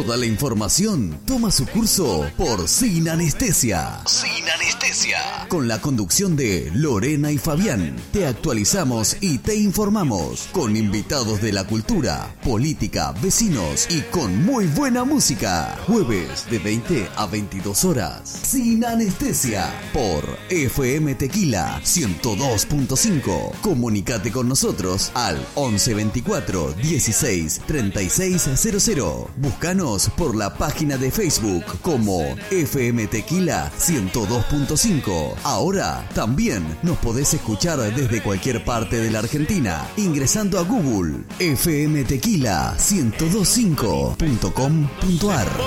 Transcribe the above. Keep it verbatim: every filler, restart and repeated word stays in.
Toda la información toma su curso por Sin Anestesia. Sin Anestesia. Con la conducción de Lorena y Fabián, te actualizamos y te informamos con invitados de la cultura, política, vecinos y con muy buena música. Jueves de veinte a veintidós horas. Sin Anestesia por F M Tequila ciento dos punto cinco. Comunícate con nosotros al once veinticuatro dieciséis treinta y seis cero cero. Búscanos por la página de Facebook como F M Tequila ciento dos punto cinco. Ahora también nos podés escuchar desde cualquier parte de la Argentina ingresando a Google f m tequila ciento dos punto cinco punto com punto a r.